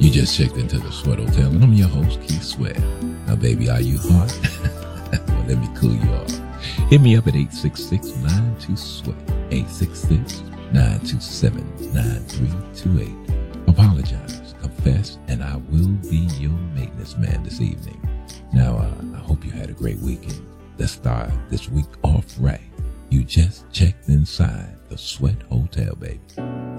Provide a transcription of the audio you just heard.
You just checked into the Sweat Hotel, and I'm your host, Keith Sweat. Now, baby, are you hot? Well, let me cool you off. Hit me up at 866-92-SWEAT, 866-927-9328. Apologize, confess, and I will be your maintenance man this evening. Now, I hope you had a great weekend. Let's start this week off right. You just checked inside the Sweat Hotel, baby.